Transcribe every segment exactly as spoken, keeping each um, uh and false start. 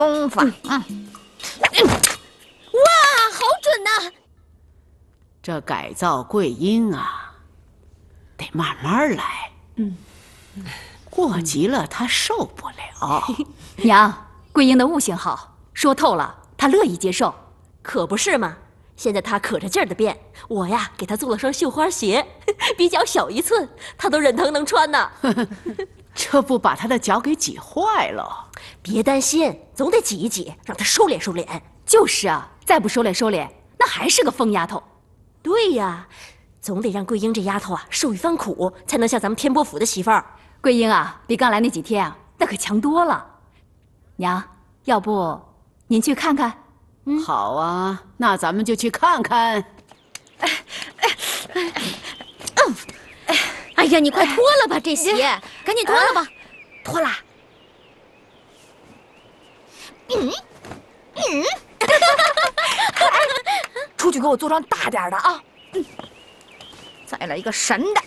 功法，嗯， 哇，好准呐！ 这改造桂英啊，得慢慢来。嗯，过急了她受不了。 娘，桂英的悟性好，说透了，她乐意接受。 可不是嘛！现在她可着劲儿的变，我呀给她做了双绣花鞋，比脚小一寸，她都忍疼能穿呢。 这不把她的脚给挤坏了？ 别担心，总得挤一挤，让她收敛收敛。 就是啊，再不收敛收敛，那还是个疯丫头。 对呀，总得让桂英这丫头啊受一番苦，才能像咱们天波府的媳妇儿。 桂英啊，比刚来那几天啊，那可强多了。娘，要不您去看看？ 嗯，好啊，那咱们就去看看。 哎哎嗯，哎呀，你快脱了吧这鞋，赶紧脱了吧，脱了。 嗯嗯，出去给我做双大点的啊！嗯，再来一个神的。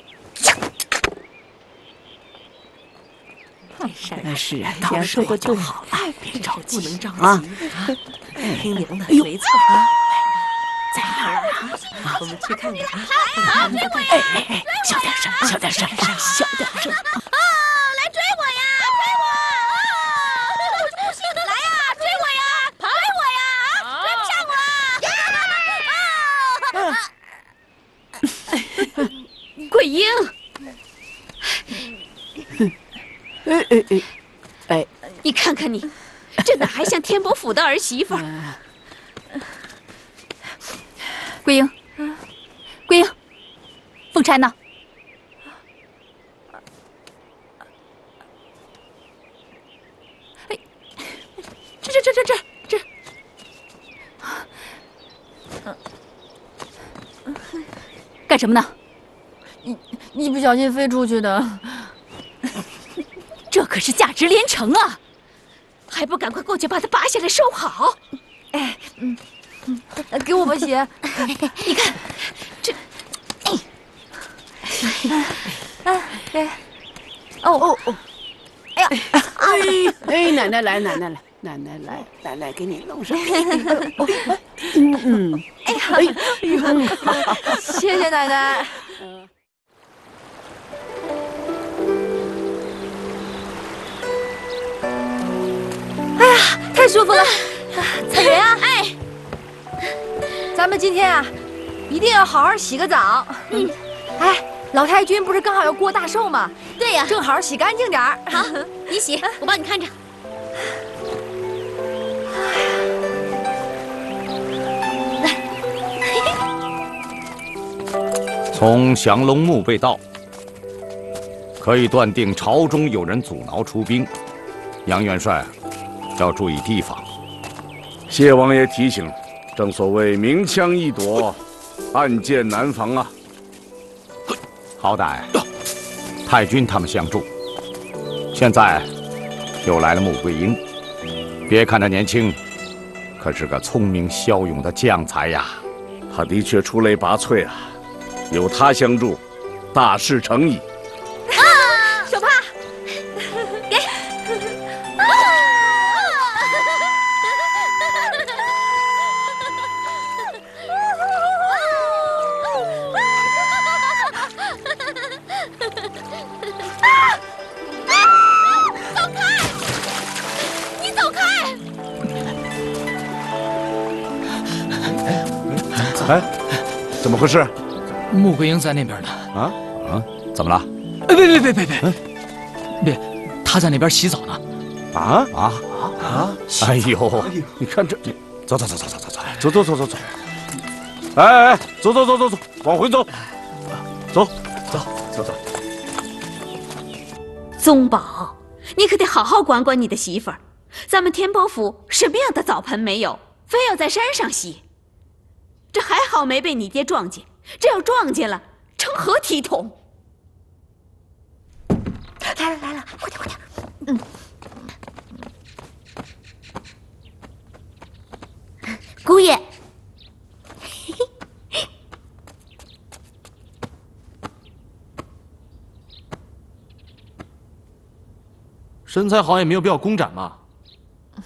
那是啊，到时候就好了，别着急， 不能着啊！ 听娘的，没错啊。 在哪儿啊？我们去看看啊！ 好，追我呀！哎哎哎，小点声，小点声，小点声。 啊，来追我呀！追我！啊，我就不信了！来呀，追我呀！追我呀！啊，追不上我！啊！ 桂英。 哎哎哎，哎， 你看看你，这哪还像天伯府的儿媳妇？桂英，桂英，凤钗呢？哎，这这这这这这，干什么呢？ 一一不小心飞出去的。 这可是价值连城啊！还不赶快过去把它拔下来收好！ 哎，嗯嗯，给我把鞋。 你看，这， 哎哎，哦哦哦，哎呀， 哎哎，奶奶来，奶奶来，奶奶来，奶奶给你弄上。嗯嗯， 哎呀，哎呦，谢谢奶奶。哎呀，太舒服了！彩云啊，哎，咱们今天啊，一定要好好洗个澡。嗯，哎，老太君不是刚好要过大寿吗？ 对呀， 正好洗干净点儿。 好，你洗，我帮你看着。 从降龙墓被盗，可以断定朝中有人阻挠出兵。杨元帅要注意提防。 谢王爷提醒，正所谓明枪易躲，暗箭难防啊。 好歹太君他们相助，现在又来了穆桂英。别看他年轻，可是个聪明骁勇的将才呀。 他的确出类拔萃啊，有他相助，大事成矣。 啊，手帕，给。 哎，怎么回事？ 穆桂英在那边呢。 啊啊！怎么了？ 哎，别别别别别，别，她在那边洗澡呢。 啊啊啊！哎呦， 你看这， 走走走走走走走走走走走走。哎哎哎，走走走走走，往回走，走走走走。 宗宝，你可得好好管管你的媳妇儿。咱们天宝府什么样的澡盆没有，非要在山上洗？这还好没被你爹撞见，这要撞见了，成何体统？ 来了来了，快点快点，嗯。 姑爷， 身材好也没有必要公展嘛。